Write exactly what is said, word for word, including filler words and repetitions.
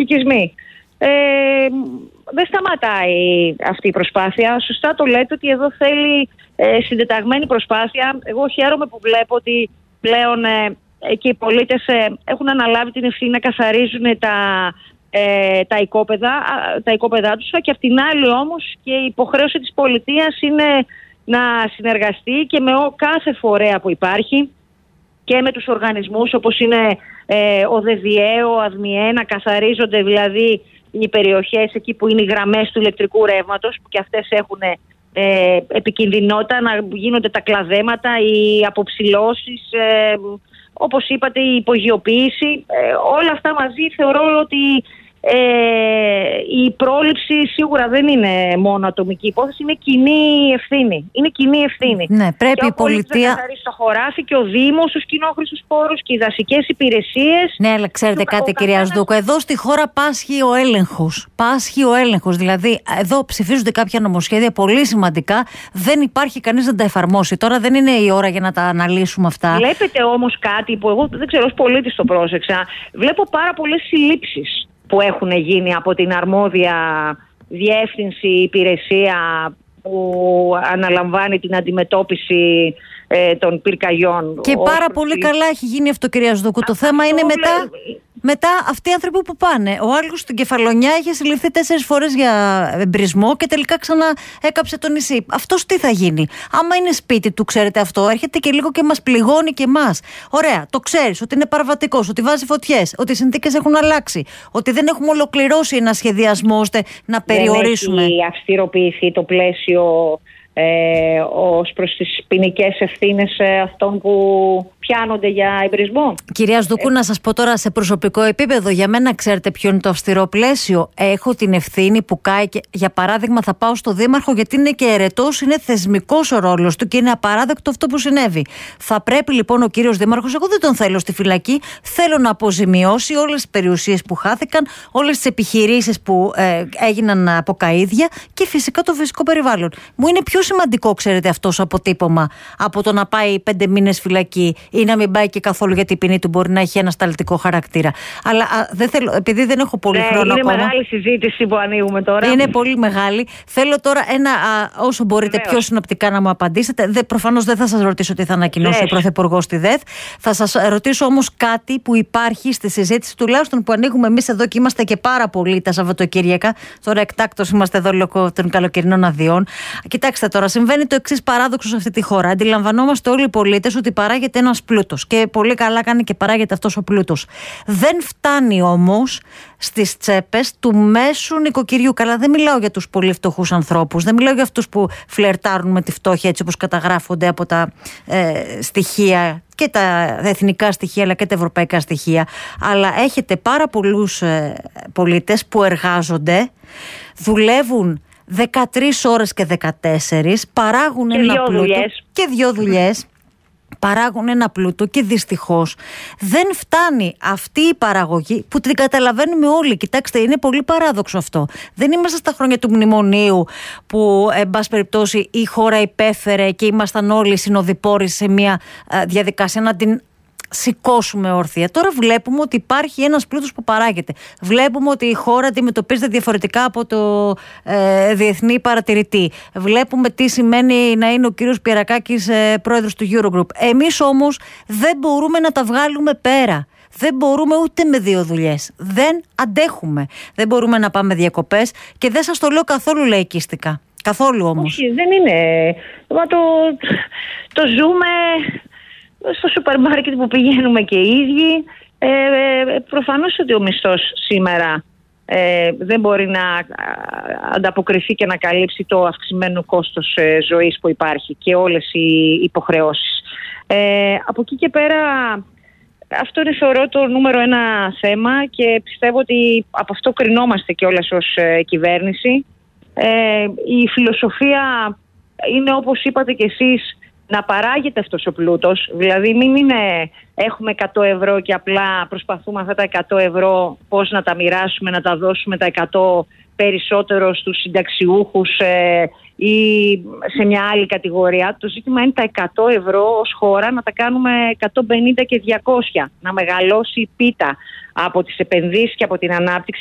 οικισμοί. Ε, δεν σταματάει αυτή η προσπάθεια. Σωστά το λέτε ότι εδώ θέλει ε, συντεταγμένη προσπάθεια. Εγώ χαίρομαι που βλέπω ότι πλέον ε, και οι πολίτες ε, έχουν αναλάβει την ευθύνη να καθαρίζουν τα, ε, τα, οικόπεδα, τα οικόπεδά τους, και απ' την άλλη όμως και η υποχρέωση της πολιτείας είναι να συνεργαστεί και με ο, κάθε φορέα που υπάρχει και με τους οργανισμούς όπως είναι ε, ο ΔΕΔΙΕ, ο ΑΔΜΙΕ, να καθαρίζονται δηλαδή οι περιοχές εκεί που είναι οι γραμμές του ηλεκτρικού ρεύματος, που και αυτές έχουν ε, επικινδυνότητα, να γίνονται τα κλαδέματα, οι αποψηλώσεις, ε, όπως είπατε η υπογειοποίηση. Ε, όλα αυτά μαζί θεωρώ ότι ε, η πρόληψη σίγουρα δεν είναι μόνο ατομική υπόθεση, είναι κοινή ευθύνη. Είναι κοινή ευθύνη. Ναι, πρέπει και η πολιτεία να καθαρίσει το χωράφι και ο Δήμος στους κοινόχρηστους χώρους και οι δασικές υπηρεσίες. Ναι, αλλά ξέρετε κάτι, κυρία καθένας... Σδούκο, εδώ στη χώρα πάσχει ο έλεγχος. Πάσχει ο έλεγχος. Δηλαδή, εδώ ψηφίζονται κάποια νομοσχέδια πολύ σημαντικά. Δεν υπάρχει κανείς να τα εφαρμόσει. Τώρα δεν είναι η ώρα για να τα αναλύσουμε αυτά. Βλέπετε όμως κάτι που εγώ δεν ξέρω, ως πολίτης το πρόσεξα. Βλέπω πάρα πολλές συλλήψεις που έχουν γίνει από την αρμόδια διεύθυνση, υπηρεσία που αναλαμβάνει την αντιμετώπιση ε, των πυρκαγιών. Και πάρα πολύ καλά έχει γίνει αυτό, κυρία Σδούκου. Το θέμα είναι μετά, μετά αυτοί οι άνθρωποι που πάνε. Ο άλλος στην Κεφαλονιά είχε συλληφθεί τέσσερις φορές για εμπρισμό και τελικά ξανά έκαψε το νησί. Αυτός τι θα γίνει? Άμα είναι σπίτι του, ξέρετε αυτό, έρχεται και λίγο και μας πληγώνει και εμάς. Ωραία, το ξέρεις ότι είναι παραβατικός, ότι βάζει φωτιές, ότι οι συνθήκες έχουν αλλάξει, ότι δεν έχουμε ολοκληρώσει ένα σχεδιασμό ώστε να περιορίσουμε. Έχει αυστηροποιηθεί το πλαίσιο Ε, ως προς τις ποινικές ευθύνες ε, αυτών που πιάνονται για εμπρισμό. Κυρία Σδούκου, ε... να σας πω τώρα σε προσωπικό επίπεδο, για μένα ξέρετε ποιο είναι το αυστηρό πλαίσιο? Έχω την ευθύνη που κάει και, για παράδειγμα, θα πάω στο Δήμαρχο γιατί είναι και αιρετός, είναι θεσμικός ο ρόλος του και είναι απαράδεκτο αυτό που συνέβη. Θα πρέπει λοιπόν ο κύριος Δήμαρχος, εγώ δεν τον θέλω στη φυλακή, θέλω να αποζημιώσει όλες τις περιουσίες που χάθηκαν, όλες τις επιχειρήσεις που ε, έγιναν από καΐδια και φυσικά το φυσικό περιβάλλον. Μου είναι πιο σημαντικό, ξέρετε, αυτό το αποτύπωμα από το να πάει πέντε μήνες φυλακή ή να μην πάει και καθόλου, γιατί η ποινή του μπορεί να έχει ένα σταλτικό χαρακτήρα. Αλλά α, δεν θέλω, επειδή δεν έχω πολύ ναι, χρόνο είναι ακόμα. Είναι μεγάλη συζήτηση που ανοίγουμε τώρα. Είναι πολύ μεγάλη. Θέλω τώρα ένα, α, όσο μπορείτε Βεβαίως. πιο συνοπτικά να μου απαντήσετε. Δε, προφανώς δεν θα σας ρωτήσω τι θα ανακοινώσει Βες. ο Πρωθυπουργός στη ΔΕΘ. Θα σας ρωτήσω όμως κάτι που υπάρχει στη συζήτηση, τουλάχιστον που ανοίγουμε εμείς εδώ και είμαστε και πάρα πολλοί τα Σαββατοκύριακα. Τώρα εκτάκτως είμαστε εδώ λόγω των καλοκαιρινών αδειών. Κοιτάξτε τώρα, συμβαίνει το εξής παράδοξο σε αυτή τη χώρα. Αντιλαμβανόμαστε όλοι οι πολίτες ότι παράγεται ένας πλούτος και πολύ καλά κάνει και παράγεται αυτός ο πλούτος. Δεν φτάνει όμως στις τσέπες του μέσου νοικοκυριού. Καλά, δεν μιλάω για τους πολύ φτωχούς ανθρώπους, δεν μιλάω για αυτούς που φλερτάρουν με τη φτώχεια έτσι όπως καταγράφονται από τα ε, στοιχεία και τα εθνικά στοιχεία αλλά και τα ευρωπαϊκά στοιχεία. Αλλά έχετε πάρα πολλούς ε, πολίτες που εργάζονται, δουλεύουν δεκατρείς ώρες και δεκατέσσερις, παράγουν και ένα δύο πλούτο δουλειές. και δύο δουλειές, παράγουν ένα πλούτο και δυστυχώς δεν φτάνει αυτή η παραγωγή που την καταλαβαίνουμε όλοι. Κοιτάξτε, είναι πολύ παράδοξο αυτό. Δεν είμαστε στα χρόνια του μνημονίου που, εν πάση περιπτώσει, η χώρα υπέφερε και ήμασταν όλοι συνοδοιπόροι σε μια ε, διαδικασία να την σηκώσουμε όρθια. Τώρα βλέπουμε ότι υπάρχει ένας πλούτος που παράγεται. Βλέπουμε ότι η χώρα αντιμετωπίζεται διαφορετικά από το ε, διεθνή παρατηρητή. Βλέπουμε τι σημαίνει να είναι ο κύριος Πιερακάκης ε, πρόεδρος του Eurogroup. Εμείς όμως δεν μπορούμε να τα βγάλουμε πέρα. Δεν μπορούμε ούτε με δύο δουλειές. Δεν αντέχουμε. Δεν μπορούμε να πάμε διακοπές και δεν σας το λέω καθόλου λαϊκίστικα. Καθόλου όμως. Όχι, δεν είναι. Μα το, το ζούμε στο σούπερ μάρκετ που πηγαίνουμε και οι ίδιοι. Ε, ε, προφανώς ότι ο μισθός σήμερα ε, δεν μπορεί να ανταποκριθεί και να καλύψει το αυξημένο κόστος ε, ζωής που υπάρχει και όλες οι υποχρεώσεις. Ε, από εκεί και πέρα αυτό είναι, θεωρώ, το νούμερο ένα θέμα και πιστεύω ότι από αυτό κρινόμαστε κιόλας ως ε, κυβέρνηση. Ε, η φιλοσοφία είναι, όπως είπατε κι εσείς, να παράγεται αυτός ο πλούτος. Δηλαδή μην είναι έχουμε εκατό ευρώ και απλά προσπαθούμε αυτά τα εκατό ευρώ πώς να τα μοιράσουμε, να τα δώσουμε τα εκατό περισσότερο στους συνταξιούχους ε, ή σε μια άλλη κατηγορία. Το ζήτημα είναι τα εκατό ευρώ ως χώρα να τα κάνουμε εκατόν πενήντα και διακόσια. Να μεγαλώσει η πίτα από τις επενδύσεις και από την ανάπτυξη.